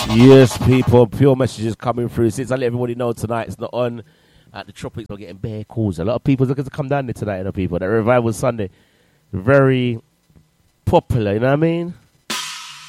Yes, people, pure messages coming through. Since I let everybody know tonight it's not on at the Tropics, we're getting bare calls. A lot of people looking to come down there tonight, people. That Revival Sunday, very popular, you know what I mean?